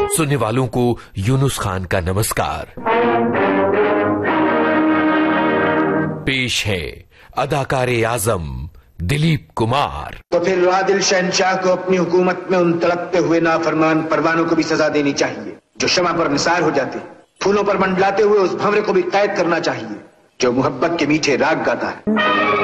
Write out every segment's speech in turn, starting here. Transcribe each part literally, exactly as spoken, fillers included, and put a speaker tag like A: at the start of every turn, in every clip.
A: सुनने वालों को यूनुस खान का नमस्कार। पेश है अदाकारे आजम दिलीप कुमार।
B: तो फिर आदिल शहनशाह को अपनी हुकूमत में उन तड़पते हुए नाफरमान परवानों को भी सजा देनी चाहिए जो शमा पर निसार हो जाते, फूलों पर मंडलाते हुए उस भंवरे को भी कैद करना चाहिए जो मोहब्बत के मीठे राग गाता है।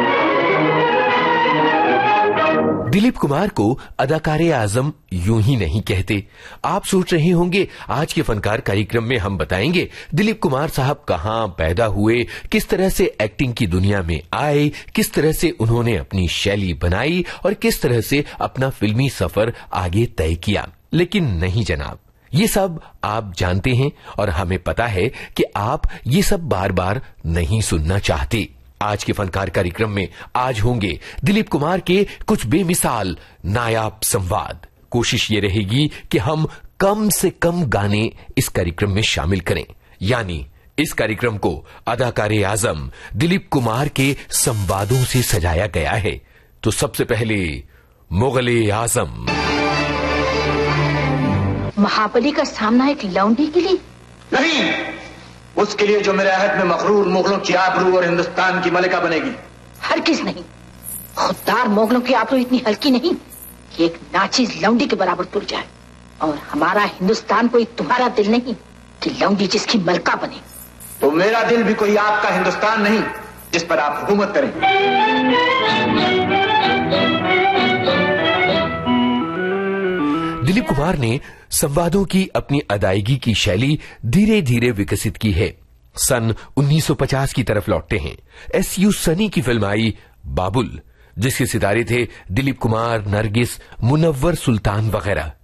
A: दिलीप कुमार को अदाकारे आजम यूं ही नहीं कहते। आप सोच रहे होंगे आज के फनकार कार्यक्रम में हम बताएंगे दिलीप कुमार साहब कहां पैदा हुए, किस तरह से एक्टिंग की दुनिया में आए, किस तरह से उन्होंने अपनी शैली बनाई और किस तरह से अपना फिल्मी सफर आगे तय किया। लेकिन नहीं जनाब, ये सब आप जानते हैं और हमें पता है कि आप ये सब बार बार नहीं सुनना चाहते। आज के फनकार कार्यक्रम में आज होंगे दिलीप कुमार के कुछ बेमिसाल नायाब संवाद। कोशिश ये रहेगी कि हम कम से कम गाने इस कार्यक्रम में शामिल करें, यानी इस कार्यक्रम को अदाकारे आजम दिलीप कुमार के संवादों से सजाया गया है। तो सबसे पहले मुगले आजम।
C: महाबली का सामना एक लौंडी के लिए
B: नहीं, उसके लिए जो मेरे अहद में मखरूर मुगलों की आबरू और हिंदुस्तान की मलिका बनेगी।
C: हरगिज नहीं। खुददार मुगलों की आबरू इतनी हल्की नहीं कि एक नाचीज लौंडी के बराबर तुल जाए। और हमारा हिंदुस्तान कोई तुम्हारा दिल नहीं कि लौंडी जिसकी मलका बने।
B: तो मेरा दिल भी कोई आपका हिंदुस्तान नहीं जिस पर आप हुकूमत करें।
A: दिलीप कुमार ने संवादों की अपनी अदायगी की शैली धीरे धीरे विकसित की है। सन उन्नीस सौ पचास की तरफ लौटते हैं। एस यू सनी की फिल्म आई बाबुल, जिसके सितारे थे दिलीप कुमार, नरगिस, मुनव्वर सुल्तान वगैरह।